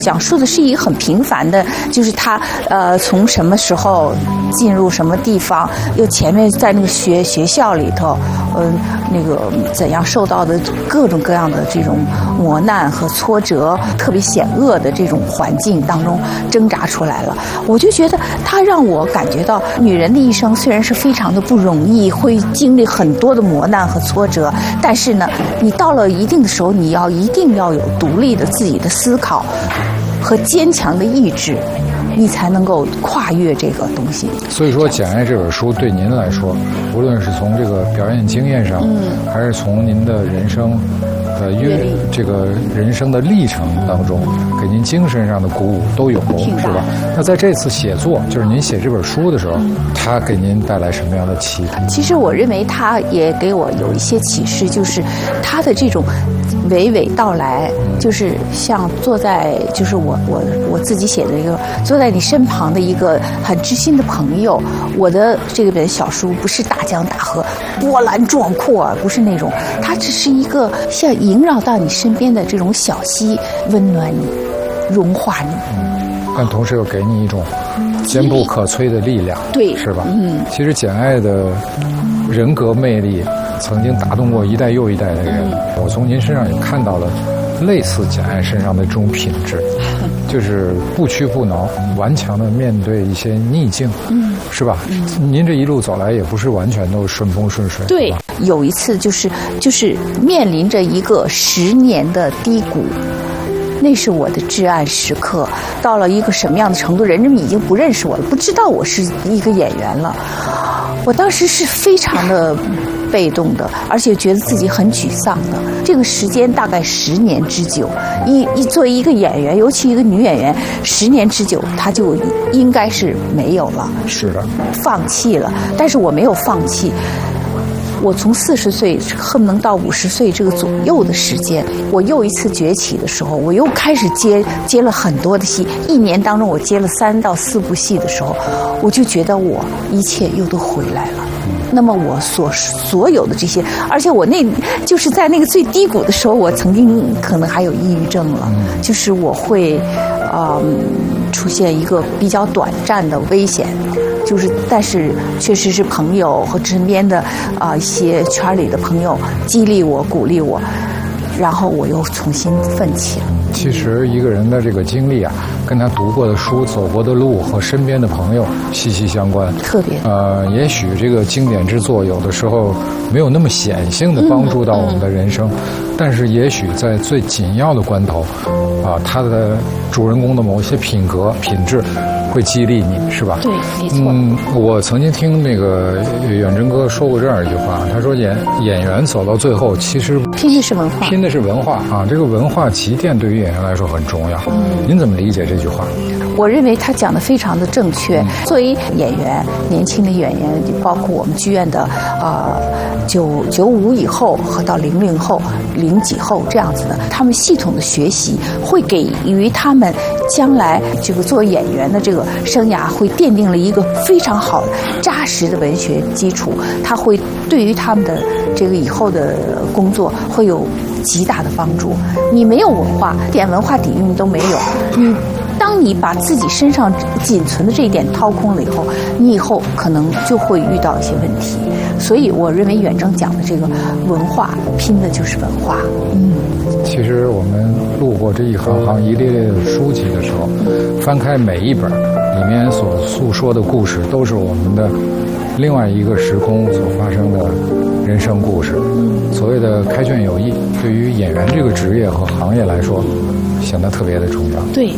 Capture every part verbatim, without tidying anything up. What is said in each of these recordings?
讲述的是一个很平凡的，就是他呃从什么时候进入什么地方，又前面在那个学学校里头，嗯、呃，那个怎样受到的各种各样的这种磨难和挫折，特别险恶的这种环境当中挣扎出来了。我就觉得他让我感觉到，女人的一生虽然是非常的不容易，会经历很多的磨难和挫折，但是呢，你到了一定的时候，你要一定要有独立的自己的思考和坚强的意志，你才能够跨越这个东西。 所以说，《简爱》这本书对您来说，无论是从这个表演经验上，嗯，还是从您的人生的阅这个人生的历程当中，给您精神上的鼓舞都有，是吧？那在这次写作，就是您写这本书的时候，嗯，它给您带来什么样的启发？ 其实我认为它也给我有一些启示，就是它的这种娓娓道来，就是像坐在，就是我我我自己写的一个坐在你身旁的一个很知心的朋友。我的这个本小书不是大江大河、波澜壮阔，不是那种，它只是一个像萦绕到你身边的这种小溪，温暖你，融化你。 嗯，但同时又给你一种坚不可摧的力量， 对， 是吧？ 嗯， 其实简爱的人格魅力曾经打动过一代又一代的人，嗯，我从您身上也看到了类似简爱身上的这种品质，就是不屈不挠，顽强的面对一些逆境，嗯，是吧？嗯，您这一路走来也不是完全都顺风顺水， 对，有一次就是就是面临着一个十年的低谷。那是我的至暗时刻，到了一个什么样的程度，人们已经不认识我了，不知道我是一个演员了。我当时是非常的被动的，而且觉得自己很沮丧的。这个时间大概十年之久，一一作为一个演员，尤其一个女演员，十年之久，她就应该是没有了， 是的， 放弃了。但是我没有放弃。我从四十岁恨不能到五十岁这个左右的时间，我又一次崛起的时候，我又开始接接了很多的戏。一年当中，我接了三到四部戏的时候，我就觉得我一切又都回来了。那么我所所有的这些，而且我那就是在那个最低谷的时候，我曾经可能还有抑郁症了，就是我会，嗯，出现一个比较短暂的危险。就是，但是确实是朋友和身边的啊、呃、一些圈里的朋友激励我、鼓励我，然后我又重新奋起了。 其实一个人的这个经历啊，跟他读过的书、走过的路和身边的朋友息息相关。 特别呃，也许这个经典之作有的时候没有那么显性的帮助到我们的人生，嗯嗯、但是也许在最紧要的关头，啊，他的主人公的某些品格、品质。会激励你，是吧？ 对，没错。 嗯，我曾经听那个远征哥说过这样一句话，他说演演员走到最后，其实拼的是文化， 拼的是文化啊！这个文化积淀对于演员来说很重要。嗯，您怎么理解这句话？ 我认为他讲的非常的正确。作为演员，年轻的演员，包括我们剧院的呃九九五以后和到零零后、零几后这样子的，他们系统的学习会给予他们将来这个作为演员的这个生涯会奠定了一个非常好的扎实的文学基础，它会对于他们的这个以后的工作会有极大的帮助。你没有文化，一点文化底蕴都没有，你当你把自己身上仅存的这一点掏空了以后，你以后可能就会遇到一些问题。所以我认为远征讲的这个文化拼的就是文化。嗯， 其实我们路过这一行行一列列的书籍的时候，翻开每一本里面所诉说的故事，都是我们的另外一个时空所发生的人生故事。所谓的开卷有益，对于演员这个职业和行业来说显得特别的重要。 对，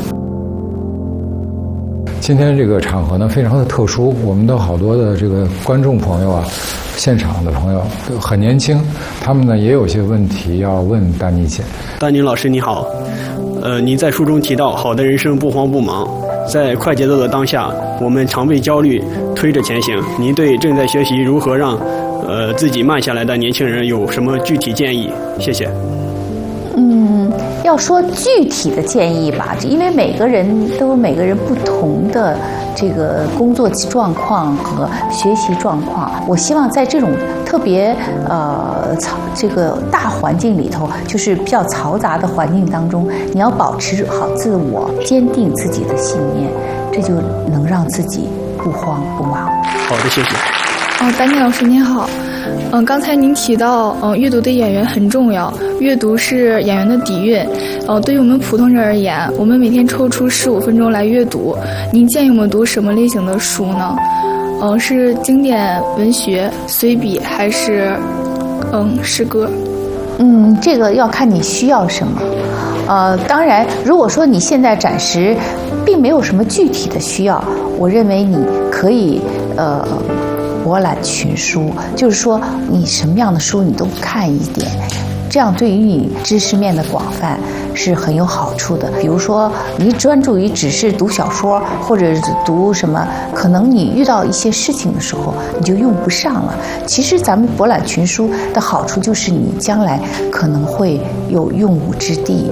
今天这个场合呢非常的特殊，我们的好多的这个观众朋友啊，现场的朋友都很年轻，他们呢也有些问题要问丹妮姐。 丹妮老师你好，呃，您在书中提到，好的人生不慌不忙，在快节奏的当下，我们常被焦虑推着前行。您对正在学习如何让呃自己慢下来的年轻人有什么具体建议？谢谢。 嗯，要说具体的建议吧，因为每个人都有每个人不同的这个工作状况和学习状况，我希望在这种特特别呃嘈这个大环境里头，就是比较嘈杂的环境当中，你要保持好自我，坚定自己的信念，这就能让自己不慌不忙。 好的，谢谢。 哦，丹妮老师您好。嗯、呃，刚才您提到，嗯、呃，阅读对演员很重要，阅读是演员的底蕴。呃，对于我们普通人而言，我们每天抽出十五分钟来阅读。您建议我们读什么类型的书呢？呃，是经典文学、随笔，还是嗯诗歌？ 嗯，这个要看你需要什么。呃，当然，如果说你现在暂时并没有什么具体的需要，我认为你可以呃。博览群书，就是说你什么样的书你都看一点，这样对于你知识面的广泛是很有好处的。比如说你专注于只是读小说或者读什么，可能你遇到一些事情的时候你就用不上了。其实咱们博览群书的好处就是你将来可能会有用武之地。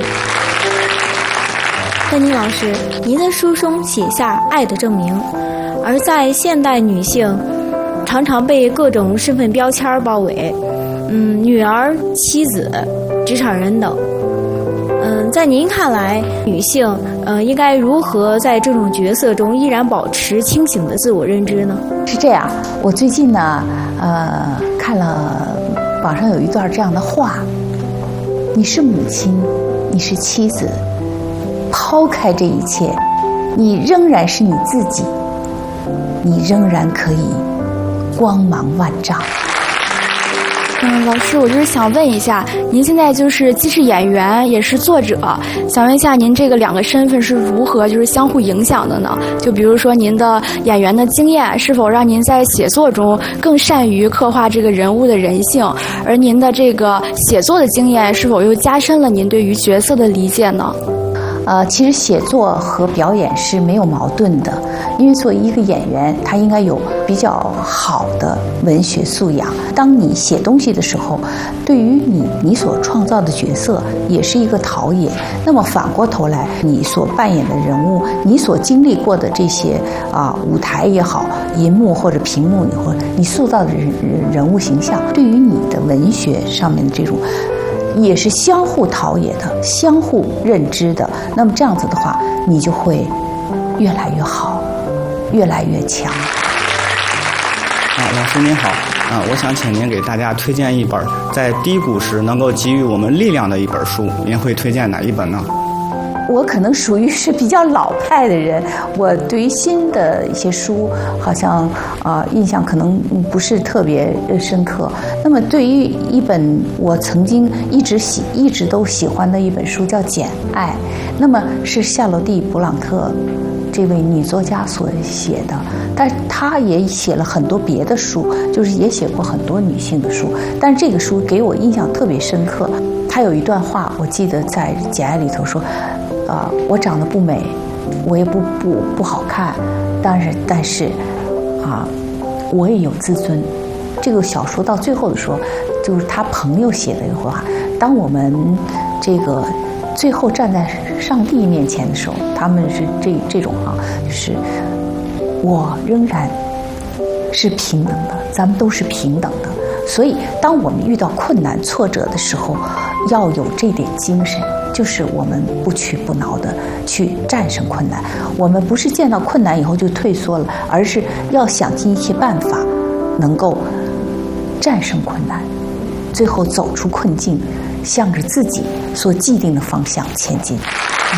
丹妮老师，您的书中写下爱的证明，而在现代女性常常被各种身份标签包围，嗯，女儿、妻子、职场人等。嗯，在您看来，女性呃应该如何在这种角色中依然保持清醒的自我认知呢？ 是这样，我最近呢，呃，看了网上有一段这样的话：你是母亲，你是妻子，抛开这一切，你仍然是你自己，你仍然可以光芒万丈。 嗯，老师，我就是想问一下，您现在就是既是演员也是作者，想问一下您这个两个身份是如何就是相互影响的呢？就比如说您的演员的经验是否让您在写作中更善于刻画这个人物的人性，而您的这个写作的经验是否又加深了您对于角色的理解呢？ 呃，其实写作和表演是没有矛盾的，因为作为一个演员，他应该有比较好的文学素养。当你写东西的时候，对于你你所创造的角色也是一个陶冶。那么反过头来，你所扮演的人物，你所经历过的这些啊、呃、舞台也好，银幕或者屏幕也好，你塑造的人人物形象，对于你的文学上面的这种，也是相互陶冶的、相互认知的。那么这样子的话，你就会越来越好，越来越强。 啊，老师您好，啊，我想请您给大家推荐一本在低谷时能够给予我们力量的一本书，您会推荐哪一本呢？ 我可能属于是比较老派的人，我对于新的一些书好像啊、呃、印象可能不是特别深刻。那么对于一本我曾经一直喜一直都喜欢的一本书叫《简爱》，那么是夏洛蒂·勃朗特这位女作家所写的，但是她也写了很多别的书，就是也写过很多女性的书，但是这个书给我印象特别深刻。她有一段话，我记得在《简爱》里头说。啊、呃，我长得不美，我也不不不好看，但是但是，啊，我也有自尊。这个小说到最后的时候，就是他朋友写的一句话：当我们这个最后站在上帝面前的时候，他们是这这种啊，就是我仍然是平等的，咱们都是平等的。所以，当我们遇到困难挫折的时候，要有这点精神。就是我们不屈不挠的去战胜困难，我们不是见到困难以后就退缩了，而是要想尽一切办法，能够战胜困难，最后走出困境，向着自己所既定的方向前进。嗯、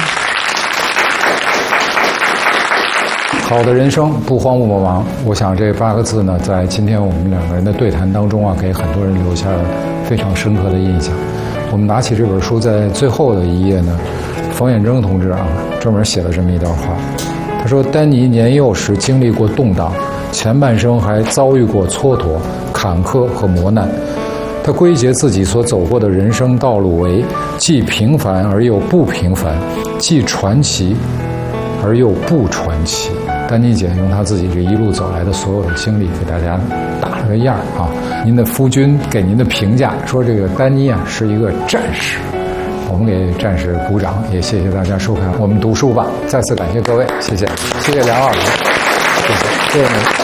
好的人生不慌不忙，我想这八个字呢，在今天我们两个人的对谈当中啊，给很多人留下了非常深刻的印象。我们拿起这本书，在最后的一页呢，冯远征同志啊，专门写了这么一段话。他说：“丹尼年幼时经历过动荡，前半生还遭遇过蹉跎、坎坷和磨难。他归结自己所走过的人生道路为既平凡而又不平凡，既传奇而又不传奇。”丹妮姐用她自己这一路走来的所有的经历，给大家打了个样啊。您的夫君给您的评价说，这个丹妮啊是一个战士。我们给战士鼓掌，也谢谢大家收看我们读书吧。再次感谢各位，谢谢，谢谢梁老师，谢谢，谢谢您。